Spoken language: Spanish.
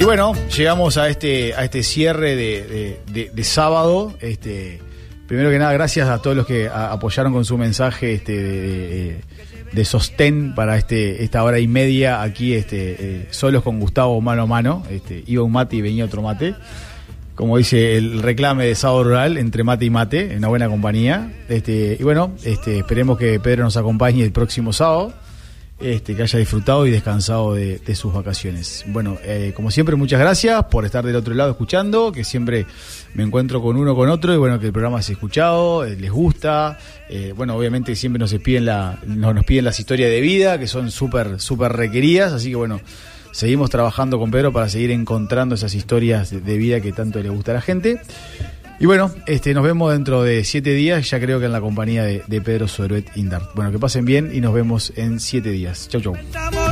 Y bueno, llegamos a este cierre de sábado. Primero que nada, gracias a todos los que apoyaron con su mensaje de sostén para esta hora y media aquí, solos con Gustavo mano a mano. Iba un mate y venía otro mate. Como dice el reclame de Sábado Rural, entre mate y mate, en una buena compañía. Y bueno, esperemos que Pedro nos acompañe el próximo sábado. Que haya disfrutado y descansado de sus vacaciones. Bueno, como siempre, muchas gracias por estar del otro lado escuchando, que siempre me encuentro con uno con otro y bueno, que el programa se ha escuchado, les gusta. Bueno, obviamente siempre nos piden las historias de vida, que son súper requeridas, así que bueno, seguimos trabajando con Pedro para seguir encontrando esas historias de vida que tanto le gusta a la gente. Y bueno, nos vemos dentro de 7 días, ya creo que en la compañía de Pedro Soderuet Indart. Bueno, que pasen bien y nos vemos en 7 días. Chau, chau.